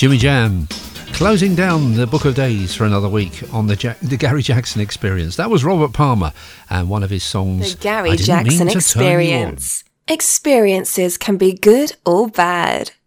Jimmy Jam, closing down the Book of Days for another week on the Gary Jackson Experience. That was Robert Palmer and one of his songs, The Gary Jackson Experience. Experiences can be good or bad.